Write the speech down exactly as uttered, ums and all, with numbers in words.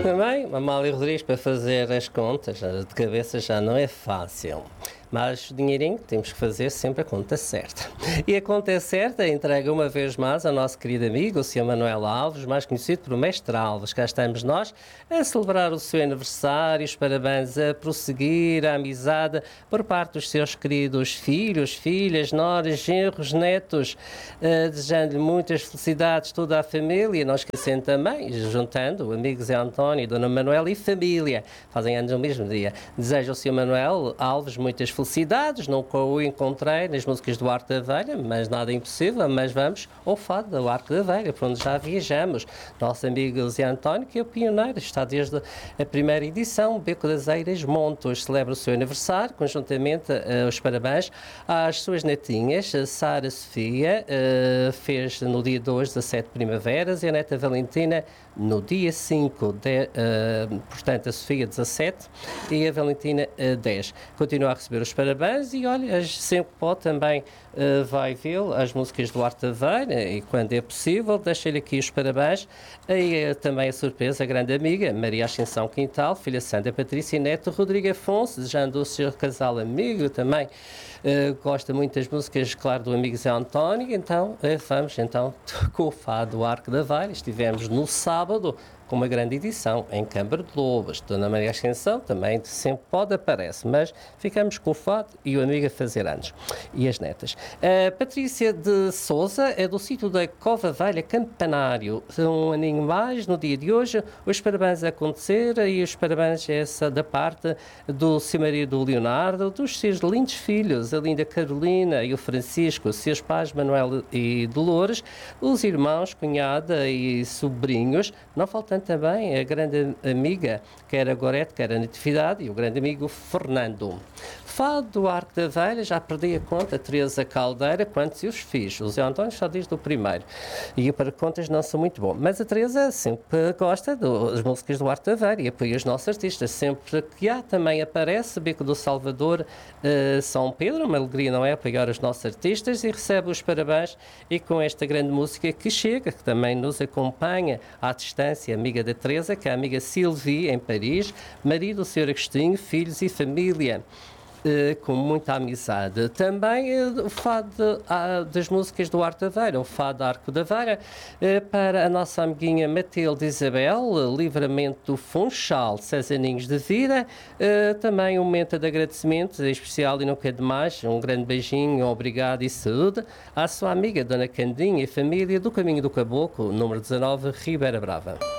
Também, Amália Rodrigues, para fazer as contas, de cabeça já não é fácil. Mas o dinheirinho temos que fazer sempre a conta certa. E a conta é certa, entrega uma vez mais ao nosso querido amigo, o senhor Manuel Alves, mais conhecido por Mestre Alves. Cá estamos nós a celebrar o seu aniversário, os parabéns a prosseguir, a amizade por parte dos seus queridos filhos, filhas, noras, genros, netos, uh, desejando-lhe muitas felicidades, toda a família, não esquecendo também, juntando o amigo Zé António, Dona Manuela e família, fazem anos no mesmo dia. Desejo ao senhor Manuel Alves muitas felicidades, nunca o encontrei nas músicas do Arco da Velha, mas nada impossível, mas vamos ao fado do Arco da Velha, para onde já viajamos. Nosso amigo Zé António, que é o pioneiro, está desde a primeira edição, Beco das Eiras Montes, celebra o seu aniversário, conjuntamente uh, os parabéns às suas netinhas, a Sara Sofia, uh, fez no dia dois, dezassete primaveras, e a neta Valentina no dia cinco, de, uh, portanto a Sofia dezassete e a Valentina uh, dez. Continua a receber os parabéns e olha, sempre pode também uh, vai vê-lo, as músicas do Arte da Velha, e quando é possível, deixa-lhe aqui os parabéns. E uh, também a surpresa, a grande amiga Maria Ascensão Quintal, filha Sandra Patrícia e neto Rodrigo Afonso, desejando o seu casal amigo também. Uh, gosta muito das músicas, claro, do amigo Zé António, então uh, vamos então com o fado do Arco da Velha. Estivemos no sábado com uma grande edição em Câmara de Lobos. Dona Maria Ascensão também sempre pode aparece, mas ficamos com o fado e o amigo a fazer anos. E as netas. A Patrícia de Souza é do sítio da Cova Velha Campanário. Um aninho mais no dia de hoje. Os parabéns a acontecer e os parabéns essa da parte do seu marido Leonardo, dos seus lindos filhos, a linda Carolina e o Francisco, seus pais Manuel e Dolores, os irmãos, cunhada e sobrinhos, não faltando também a grande amiga, quer a Gorete, quer a Natividade, e o grande amigo Fernando. Fado do Arco da Velha, já perdi a conta, Teresa Caldeira, quantos eu os fiz? O Zé António só diz do primeiro. E para contas não sou muito bom. Mas a Teresa sempre gosta das músicas do Arco da Velha e apoia os nossos artistas. Sempre que há, também aparece Beco do Salvador, uh, São Pedro, uma alegria, não é? Apoiar os nossos artistas e recebe os parabéns e com esta grande música que chega, que também nos acompanha à distância, amiga da Teresa, que é a amiga Sylvie, em Paris, marido do senhor Agostinho, filhos e família. Uh, com muita amizade. Também uh, o fado uh, das músicas do Arco da Velha, o fado Arco da Velha, uh, para a nossa amiguinha Matilde Isabel, uh, Livramento do Funchal, seis aninhos de vida. Uh, também um momento de agradecimento especial e nunca é demais. Um grande beijinho, obrigado e saúde à sua amiga Dona Candinha e família do Caminho do Caboclo, número dezanove, Ribeira Brava.